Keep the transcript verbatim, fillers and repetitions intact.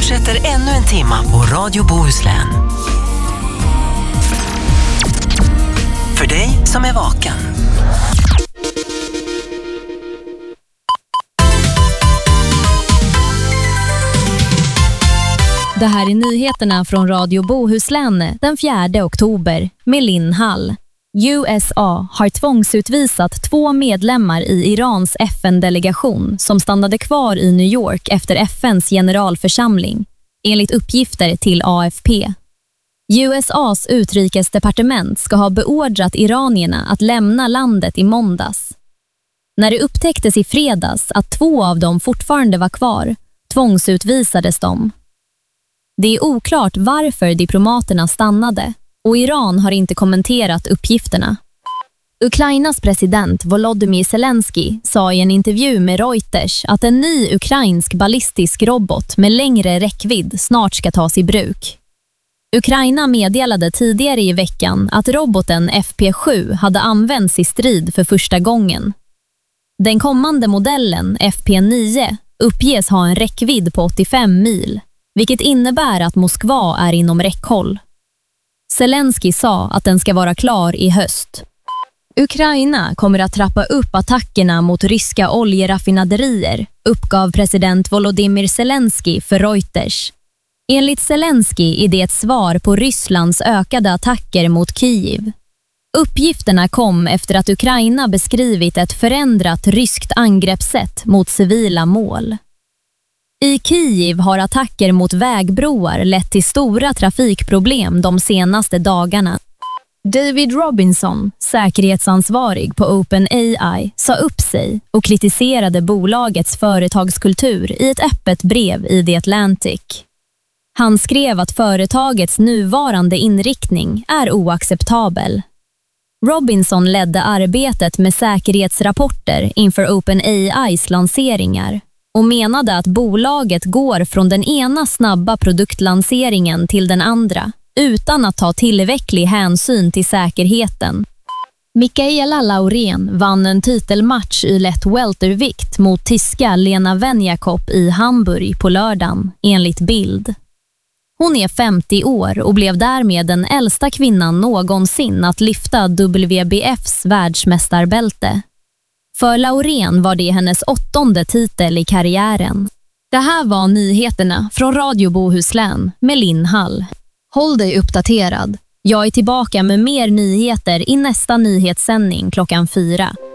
fortsätter ännu en timma på Radio Bohuslän. För dig som är vaken. Det här är nyheterna från Radio Bohuslän den fjärde oktober med Linn Hall. U S A har tvångsutvisat två medlemmar i Irans F N-delegation som stannade kvar i New York efter F N:s generalförsamling, enligt uppgifter till A F P. U S A:s utrikesdepartement ska ha beordrat iranierna att lämna landet i måndags. När det upptäcktes i fredags att två av dem fortfarande var kvar, tvångsutvisades de. Det är oklart varför diplomaterna stannade och Iran har inte kommenterat uppgifterna. Ukrainas president Volodymyr Zelensky sa i en intervju med Reuters att en ny ukrainsk ballistisk robot med längre räckvidd snart ska tas i bruk. Ukraina meddelade tidigare i veckan att roboten F P sju hade använts i strid för första gången. Den kommande modellen F P nio uppges ha en räckvidd på åttiofem mil, vilket innebär att Moskva är inom räckhåll. Zelensky sa att den ska vara klar i höst. Ukraina kommer att trappa upp attackerna mot ryska oljeraffinaderier, uppgav president Volodymyr Zelensky för Reuters. Enligt Zelensky är det ett svar på Rysslands ökade attacker mot Kiev. Uppgifterna kom efter att Ukraina beskrivit ett förändrat ryskt angreppssätt mot civila mål. I Kiev har attacker mot vägbroar lett till stora trafikproblem de senaste dagarna. David Robinson, säkerhetsansvarig på OpenAI, sa upp sig och kritiserade bolagets företagskultur i ett öppet brev i The Atlantic. Han skrev att företagets nuvarande inriktning är oacceptabel. Robinson ledde arbetet med säkerhetsrapporter inför OpenAIs lanseringar och menade att bolaget går från den ena snabba produktlanseringen till den andra utan att ta tillräcklig hänsyn till säkerheten. Mikaela Laurén vann en titelmatch i lätt weltervikt mot tyska Lena Venjakob i Hamburg på lördagen, enligt Bild. Hon är femtio år och blev därmed den äldsta kvinnan någonsin att lyfta W B F:s världsmästarbälte. För Laurén var det hennes åttonde titel i karriären. Det här var nyheterna från Radio Bohuslän med Linn Hall. Håll dig uppdaterad. Jag är tillbaka med mer nyheter i nästa nyhetssändning klockan fyra.